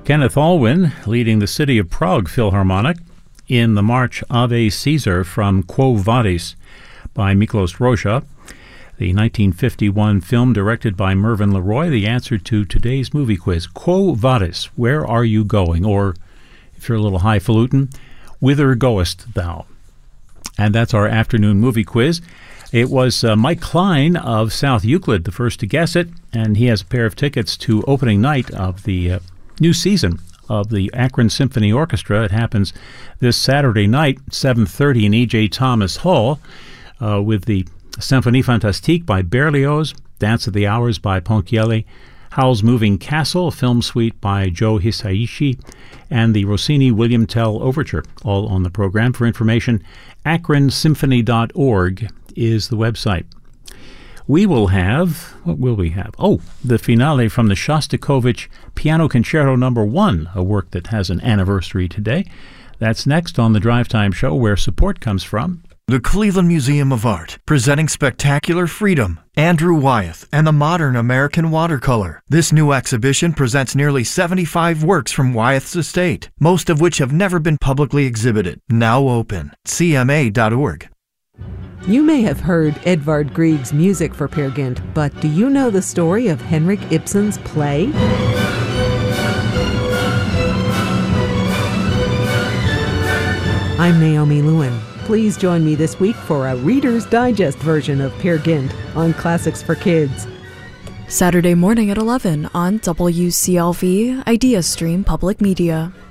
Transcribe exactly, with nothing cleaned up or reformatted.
Kenneth Alwyn leading the City of Prague Philharmonic in the March Ave Caesar from Quo Vadis by Miklos Rozsa, the nineteen fifty-one film directed by Mervyn LeRoy, the answer to today's movie quiz. Quo Vadis, where are you going? Or, if you're a little highfalutin, whither goest thou? And that's our afternoon movie quiz. It was uh, Mike Klein of South Euclid, the first to guess it, and he has a pair of tickets to opening night of the uh, new season of the Akron Symphony Orchestra. It happens this Saturday night, seven thirty in E J Thomas Hall, uh, with the Symphonie Fantastique by Berlioz, Dance of the Hours by Ponchielli, Howl's Moving Castle, a film suite by Joe Hisaishi, and the Rossini William Tell Overture, all on the program. For information, akron symphony dot org is the website. We will have, what will we have? Oh, the finale from the Shostakovich Piano Concerto Number One, a work that has an anniversary today. That's next on the Drive Time Show, where support comes from the Cleveland Museum of Art, presenting Spectacular Freedom, Andrew Wyeth, and the Modern American Watercolor. This new exhibition presents nearly seventy-five works from Wyeth's estate, most of which have never been publicly exhibited. Now open. C M A dot org. You may have heard Edvard Grieg's music for Peer Gynt, but do you know the story of Henrik Ibsen's play? I'm Naomi Lewin. Please join me this week for a Reader's Digest version of Peer Gynt on Classics for Kids. Saturday morning at eleven on W C L V Idea Stream Public Media.